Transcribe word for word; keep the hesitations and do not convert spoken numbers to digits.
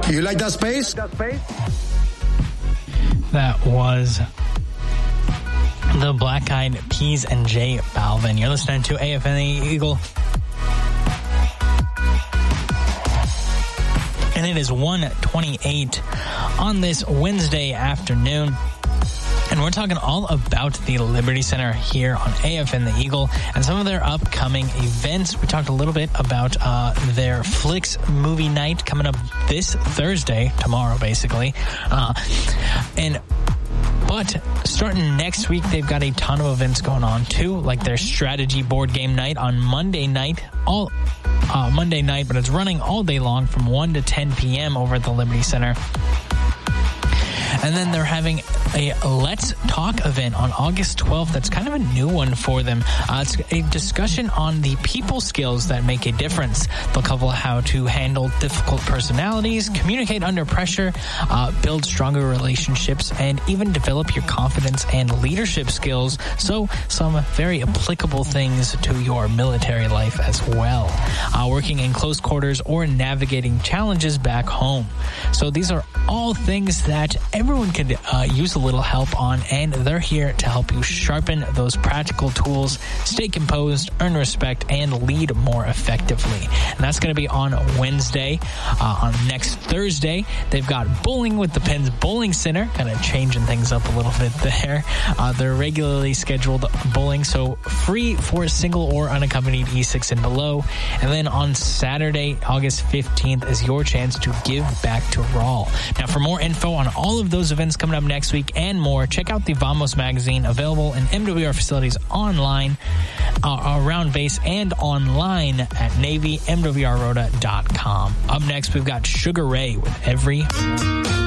You like that space? That was the Black Eyed Peas and J Balvin. You're listening to A F N the Eagle. And it is one twenty-eight on this Wednesday afternoon. And we're talking all about the Liberty Center here on A F N the Eagle and some of their upcoming events. We talked a little bit about uh, their Flicks movie night coming up this Thursday, tomorrow basically. Uh, and But starting next week, they've got a ton of events going on too, like their strategy board game night on Monday night, all uh, Monday night, but it's running all day long from one to ten p.m. over at the Liberty Center. And then they're having a Let's Talk event on August twelfth. That's kind of a new one for them. Uh, it's a discussion on the people skills that make a difference. They'll cover how to handle difficult personalities, communicate under pressure, uh, build stronger relationships, and even develop your confidence and leadership skills. So some very applicable things to your military life as well. Uh, working in close quarters or navigating challenges back home. So these are all things that everyone could uh, use a little help on, and they're here to help you sharpen those practical tools, stay composed, earn respect, and lead more effectively. And that's going to be on Wednesday. Uh, on next Thursday, they've got Bowling with the Pins Bowling Center, kind of changing things up a little bit there. Uh, they're regularly scheduled bowling, so free for single or unaccompanied E six and below. And then on Saturday, August fifteenth, is your chance to give back to R A L. Now, for more info on all of those events coming up next week and more, check out the Vamos magazine, available in M W R facilities online, uh, around base, and online at Navy M W R Rota dot com. Up next, we've got Sugar Ray with Every